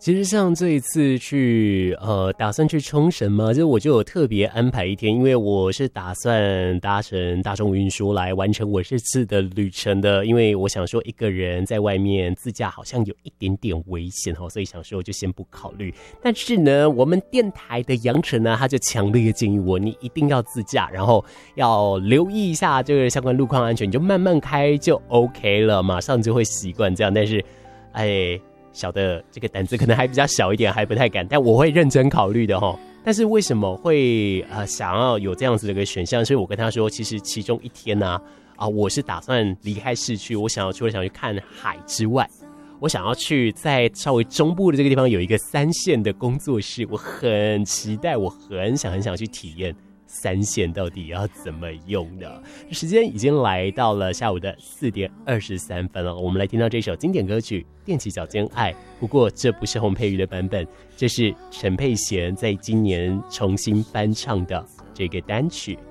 其实像这一次去打算去冲绳嘛，就我就有特别安排一天，因为我是打算搭乘大众运输来完成我这次的旅程的，因为我想说一个人在外面自驾好像有一点点危险所以想说就先不考虑。但是呢，我们电台的杨晨呢，他就强烈建议我，你一定要自驾，然后要留意一下这个相关路况安全，你就慢慢开就 OK 了，马上就会习惯这样。但是小的这个胆子可能还比较小一点，还不太敢，但我会认真考虑的齁。但是为什么会想要有这样子的一个选项？所以我跟他说，其实其中一天呢我是打算离开市区，我想要除了想去看海之外，我想要去在稍微中部的这个地方有一个3线的工作室，我很期待，我很想去体验3线到底要怎么用的。时间已经来到了下午的4点23分了，我们来听到这首经典歌曲《踮起脚尖爱》。不过这不是洪佩瑜的版本，这是陈佩娴在今年重新翻唱的这个单曲。